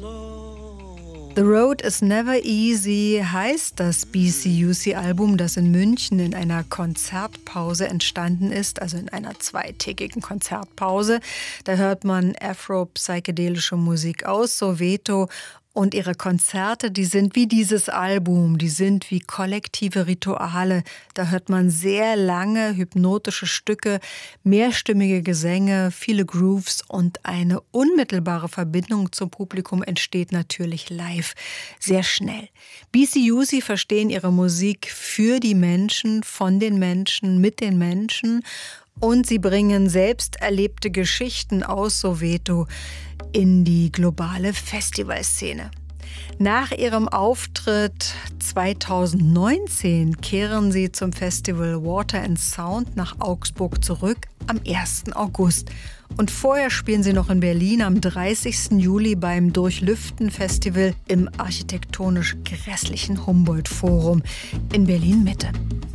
The Road is Never Easy heißt das BCUC-Album, das in München in einer Konzertpause entstanden ist, also in einer zweitägigen Konzertpause. Da hört man afro-psychedelische Musik aus Soweto. Und ihre Konzerte, die sind wie dieses Album, die sind wie kollektive Rituale. Da hört man sehr lange hypnotische Stücke, mehrstimmige Gesänge, viele Grooves und eine unmittelbare Verbindung zum Publikum entsteht natürlich live, sehr schnell. BCUC verstehen ihre Musik für die Menschen, von den Menschen, mit den Menschen. Und sie bringen selbst erlebte Geschichten aus Soweto in die globale Festivalszene. Nach ihrem Auftritt 2019 kehren sie zum Festival Water and Sound nach Augsburg zurück am 1. August. Und vorher spielen sie noch in Berlin am 30. Juli beim Durchlüften-Festival im architektonisch grässlichen Humboldt-Forum in Berlin-Mitte.